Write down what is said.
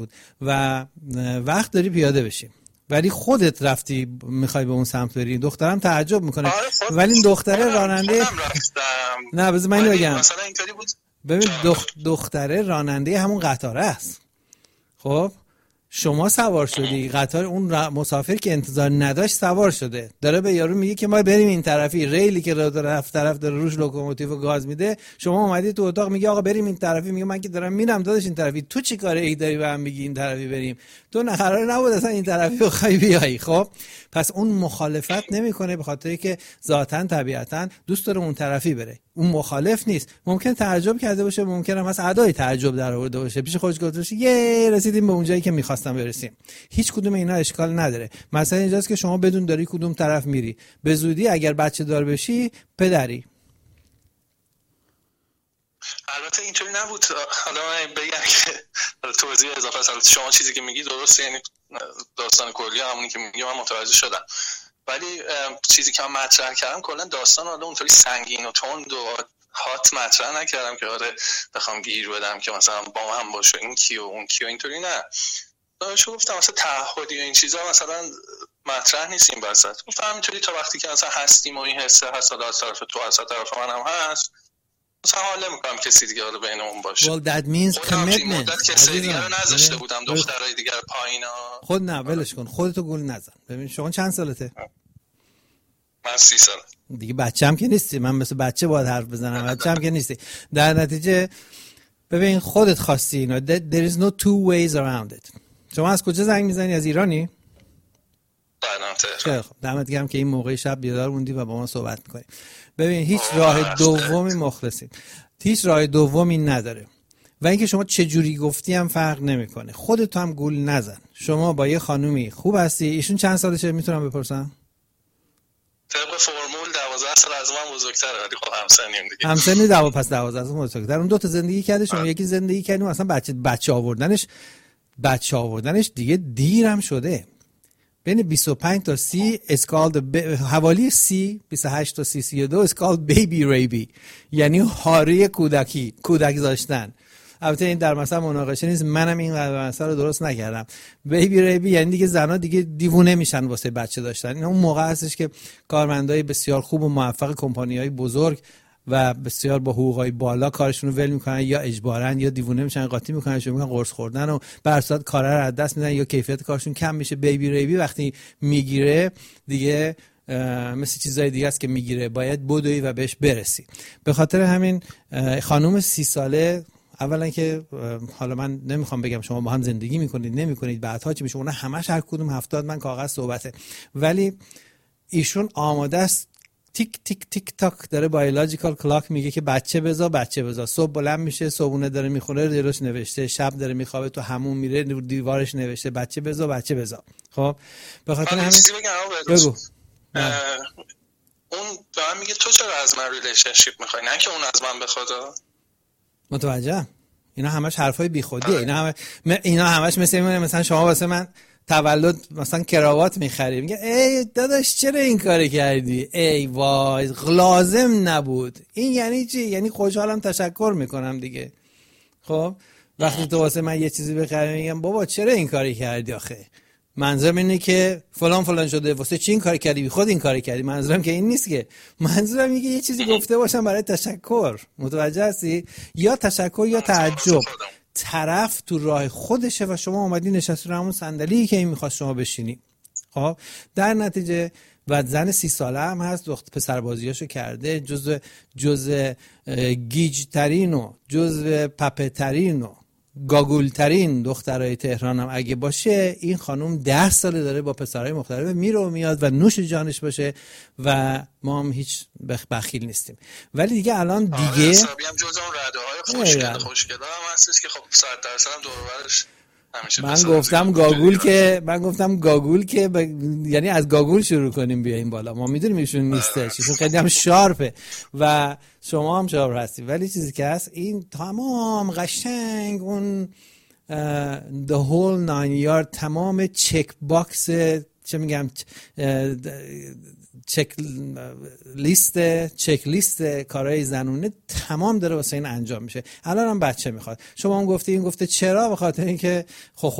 و وقت داری پیاده بشی، ولی خودت رفتی میخوای به اون سمت بری. دخترم تعجب میکنه ولی این دختره راننده نه بذار من بگم مثلا اینطوری بود. ببین دختره راننده همون قطاره است. خب شما سوار شدی، قطار اون مسافر که انتظار نداشت سوار شده، داره به یارو میگه که ما بریم این طرفی، ریلی که طرف داره روش لوکوموتیو گاز میده، شما اومدی تو اتاق میگه آقا بریم این طرفی، میگه من که دارم میرم داداش این طرفی، تو چی کاره ای داری بهم میگی این طرفی بریم؟ تو نه قرار نبود اصلا این طرفی بخوای بیای. خب پس اون مخالفت نمیکنه به خاطری که ذاتاً طبیعتاً دوست داره اون طرفی بره، اون مخالف نیست. ممکن تعجب کرده باشه، ممکن هم مثلا ادای تعجب در آورده باشه، پیش خودش گفته باشه یه رسیدیم به اونجایی که می‌خواستم برسیم. هیچ کدوم اینا اشکال نداره. مثلا اینجاست که شما بدون داری کدوم طرف میری. به زودی اگر بچه دار بشی پدری. البته اینطوری نبود. حالا من بگم که توضیح اضافه است. شما چیزی که میگی درسته، یعنی داستان کلی همونی که میگی من متوجه شدم، ولی چیزی که من مطرح کردم کلا داستان حالا اونطوری سنگین و تند و هات مطرح نکردم که آره بخوام گیر بدم که مثلا با ما هم باشه این کی و اون کی و اینطوری. نه شو گفتم مثلا تعهدی و این چیزا مثلا مطرح نیست این وسط. گفتم همینطوری تا وقتی که مثلا هستیم و این حسه هست، حالا از طرف تو از طرف من هم هست، مثلا حال نمی‌کنم کسی دیگه رو بینمون باشه. Well that means commitment. مدت کسی دیگه رو نذاشته بودم، دخترای دیگه پایینا. خود نه ولش کن، خودتو گول نزن. ببین شما چند سالته؟ من 30 سالم. دیگه بچه‌م که نیستی، من مثل بچه باید حرف بزنم، بچه‌م که نیستی. در نتیجه ببین خودت خواستی اینا. There is no two ways around it. شما از کجا زنگ میزنی؟ از ایرانی؟ خیلی خب دمت گرم که این موقع شب بیدار موندی و با ما صحبت می‌کنی. ببین هیچ راه دومی مخلصیم، هیچ راه دومی نداره. و اینکه شما چه جوری گفتی هم فرق نمیکنه. خودت هم گول نزن. شما با یه خانومی خوب هستی. ایشون چند سالشه میتونم بپرسم؟ طبق فرمول 12 سال از من بزرگتره، ولی خب همسنیم دیگه. همسنی 12 پس 12 سال بزرگتر. اون دو تا زندگی کرده، شما یکی زندگی کردیم. اصلا بچه آوردنش دیگه دیرم شده. بین 25 تا 30 اسکالد حوالی 30 28 تا 30 32 اسکالد بیبی ریبی، یعنی هاره کودک داشتن. البته این در مثلا مناقشه نیست، منم این مثلا رو درست نکردم. بیبی ریبی یعنی دیگه زنا دیگه دیوونه میشن واسه بچه داشتن. این اون موقع هستش که کارمندای بسیار خوب و موفق کمپانی‌های بزرگ و بسیار با حقوقای بالا کارشون رو ول میکنن، یا اجباراً یا دیوونه میشن قاطی میکنن، شروع میکنن قرص خوردن و به هر صورت کارا رو از دست میدن یا کیفیت کارشون کم میشه. بیبی ریبی وقتی میگیره دیگه مثل چیزای دیگه است که میگیره، باید بدوی و بهش برسی. به خاطر همین خانم 30 ساله اولا که حالا من نمیخوام بگم شما با هم زندگی میکنید نمیکنید بعدها چی میشه، اون همش هر کدوم 70 من کاغذ صحبته، ولی ایشون آماده است تیک تیک تیک تاک داره بایولوژیکال کلاک میگه که بچه بذار. صبح بلند میشه، صبحونه داره میخوره، جلوش نوشته، شب داره میخوابه، تو همون میره دیوارش نوشته بچه بذار. خب به خاطر همین بگو اون به من میگه تو چرا از من ریلیشنشیپ میخوای، نه که اون از من بخواد. متوجهم. اینا همش حرفای بیخودیه. اینا همش مثلا شما واسه من تولد مثلا کراوات میخری، میگه ای داداش چرا این کارو کردی، ای وای لازم نبود. این یعنی چی؟ یعنی خوشحالم تشکر میکنم دیگه. خب وقتی تو واسه من یه چیزی بخری میگم بابا چرا این کاری کردی، آخه منظورم اینه که فلان شده، واسه چی این کار کردی، خود این کار کردی. منظورم که این نیست، که منظورم اینه که یه چیزی گفته باشم برای تشکر. متوجه هستی؟ یا تشکر یا تعجب. طرف تو راه خودشه و شما اومدی نشستی رو همون صندلی که این میخواست شما بشینی. خب در نتیجه و زن 30 ساله هم هست، پسر بازیاشو کرده، جزء گیج ترین و جزء پپه ترین و گاگول ترین دخترای تهران هم اگه باشه. این خانم 10 ساله داره با پسرای مختلف میره و میاد و نوش جانش باشه و ما هم هیچ بخیل نیستیم. ولی دیگه الان دیگه حسابی هم جزء اون رده های خوشگله هم هستش که خب 100% هم دور و برش همیشه. من گفتم گاگول که یعنی از گاگول شروع کنیم بیایم بالا. ما میدونیم ایشون نیستش، ایشون خیلی هم شارپه و شما هم شارپ هستی، ولی چیزی که هست این تمام قشنگ اون the whole 9 yard، تمام چک باکس چه میگم چک لیست کارهای زنونه تمام داره واسه این انجام میشه. الان هم بچه میخواد، شما هم گفته این گفته چرا؟ به خاطر اینکه خب